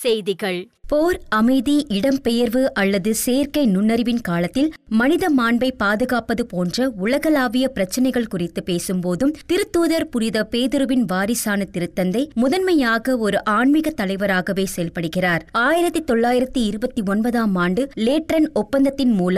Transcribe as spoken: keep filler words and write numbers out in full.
செய்திகள். போர், அமைதி, இடம்பெயர்வு அல்லது செயற்கை நுண்ணறிவின் காலத்தில் மனித மாண்பை பாதுகாப்பது போன்ற உலகளாவிய பிரச்சினைகள் குறித்து பேசும்போதும் திருத்தூதர் புனித பேதுருவின் வாரிசான திருத்தந்தை முதன்மையாக ஒரு ஆன்மீக தலைவராகவே செயல்படுகிறார். ஆயிரத்தி தொள்ளாயிரத்தி இருபத்தி ஒன்பதாம் ஆண்டு லேட்ரன் ஒப்பந்தத்தின் மூலம்